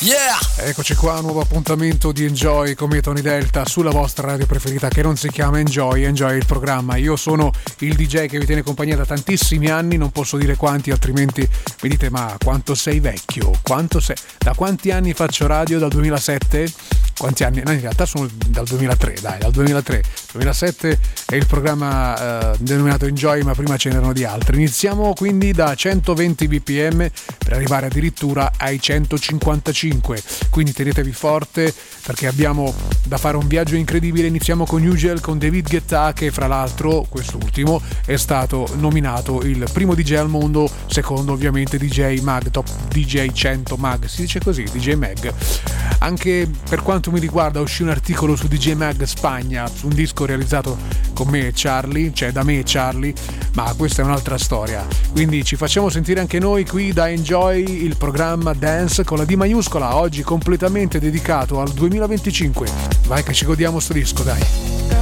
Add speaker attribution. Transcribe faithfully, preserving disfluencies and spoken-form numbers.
Speaker 1: Yeah!
Speaker 2: Eccoci qua, nuovo appuntamento di Enjoy come Tony Delta sulla vostra radio preferita che non si chiama Enjoy, Enjoy è il programma. Io sono il D J che vi tiene compagnia da tantissimi anni, non posso dire quanti altrimenti mi dite ma quanto sei vecchio, quanto sei... Da quanti anni faccio radio? Dal duemilasette? Quanti anni? No, in realtà sono dal duemilatré, dai, dal duemilatré. duemilasette è il programma eh, denominato Enjoy, ma prima ce n'erano di altri. Iniziamo quindi da centoventi B P M per arrivare addirittura ai centocinquantacinque. Quindi tenetevi forte perché abbiamo da fare un viaggio incredibile. Iniziamo con Usual, con David Guetta, che fra l'altro quest'ultimo è stato nominato il primo D J al mondo, secondo ovviamente D J Mag, Top D J cento Mag, si dice così, D J Mag. Anche per quanto mi riguarda uscì un articolo su D J Mag Spagna, su un disco realizzato con me e Charlie, cioè da me e Charlie, ma questa è un'altra storia. Quindi ci facciamo sentire anche noi qui da Enjoy, il programma Dance con la D maiuscola, oggi completamente dedicato al duemilaventicinque. Vai che ci godiamo sto disco, dai.